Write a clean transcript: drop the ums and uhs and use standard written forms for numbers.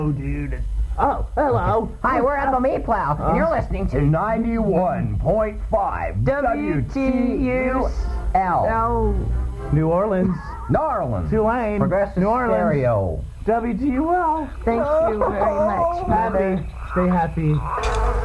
Oh, dude. Oh, hello. Hi, we're at the Meat Plow, and you're listening to 91.5 WTUL. New Orleans. Narland. Tulane. Progressive New Orleans. Stereo. WTUL. Thank you very much, Mother. Happy. Stay happy.